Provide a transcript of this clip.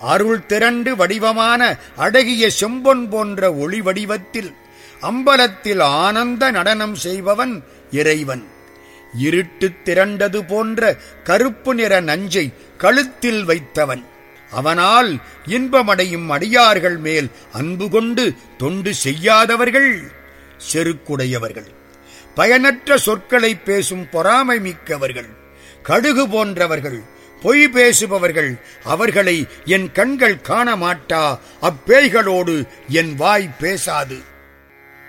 அருள் திரண்டு வடிவமான அழகிய செம்பொன் போன்ற ஒளி வடிவத்தில் அம்பலத்தில் ஆனந்த நடனம் செய்பவன் இறைவன். இருட்டு திரண்டது போன்ற கருப்பு நிற நஞ்சை கழுத்தில் வைத்தவன். அவனால் இன்பமடையும் அடியார்கள் மேல் அன்பு கொண்டு தொண்டு செய்யாதவர்கள் செருக்குடையவர்கள், பயனற்ற சொற்களை பேசும் பொறாமை மிக்கவர்கள், கடுகு போன்றவர்கள், பொய் பேசுபவர்கள். அவர்களை என் கண்கள் காண மாட்டா, அப்பேய்களோடு என் வாய் பேசாது.